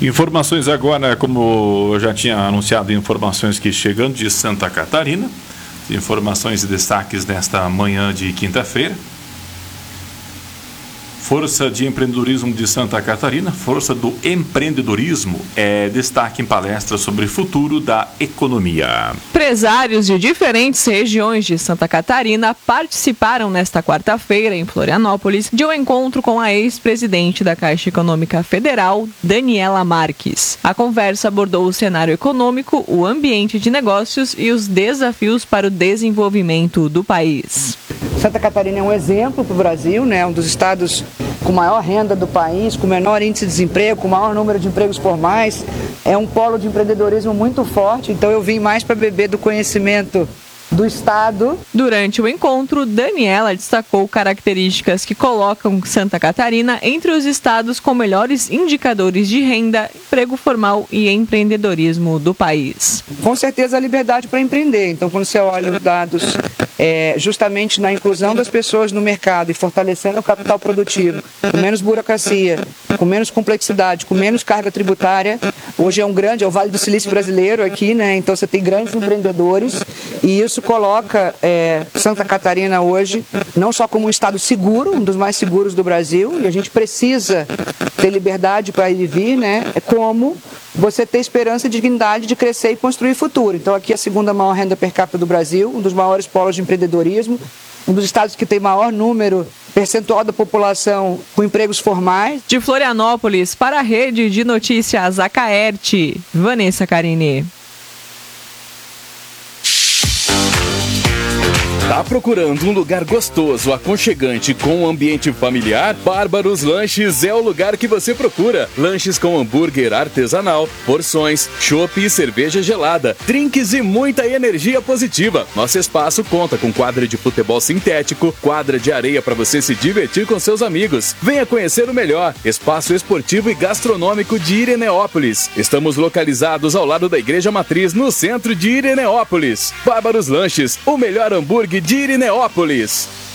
Informações agora, como eu já tinha anunciado, informações que chegando de Santa Catarina, informações e destaques nesta manhã de quinta-feira. Força de Empreendedorismo de Santa Catarina, Força do Empreendedorismo, destaque em palestra sobre o futuro da economia. Empresários de diferentes regiões de Santa Catarina participaram nesta quarta-feira em Florianópolis de um encontro com a ex-presidente da Caixa Econômica Federal, Daniela Marques. A conversa abordou o cenário econômico, o ambiente de negócios e os desafios para o desenvolvimento do país. Santa Catarina é um exemplo para o Brasil, né? Um dos estados com maior renda do país, com menor índice de desemprego, com maior número de empregos formais. É um polo de empreendedorismo muito forte, então eu vim mais para beber do conhecimento do Estado. Durante o encontro, Daniela destacou características que colocam Santa Catarina entre os estados com melhores indicadores de renda, emprego formal e empreendedorismo do país. Com certeza a liberdade para empreender. Então, quando você olha os dados justamente na inclusão das pessoas no mercado e fortalecendo o capital produtivo, com menos burocracia, com menos complexidade, com menos carga tributária, hoje é o Vale do Silício brasileiro aqui, né? Então você tem grandes empreendedores e isso coloca Santa Catarina hoje não só como um estado seguro, um dos mais seguros do Brasil, e a gente precisa ter liberdade para ir e vir, né? Como você ter esperança e dignidade de crescer e construir futuro. Então aqui é a segunda maior renda per capita do Brasil, um dos maiores polos de empreendedorismo, um dos estados que tem maior número percentual da população com empregos formais. De Florianópolis para a Rede de Notícias Acaerte, Vanessa Carini. Tá procurando um lugar gostoso, aconchegante, com um ambiente familiar? Bárbaros Lanches é o lugar que você procura. Lanches com hambúrguer artesanal, porções, chopp e cerveja gelada, drinks e muita energia positiva. Nosso espaço conta com quadra de futebol sintético, quadra de areia para você se divertir com seus amigos. Venha conhecer o melhor espaço esportivo e gastronômico de Irineópolis. Estamos localizados ao lado da Igreja Matriz, no centro de Irineópolis. Bárbaros Lanches, o melhor hambúrguer de Irineópolis.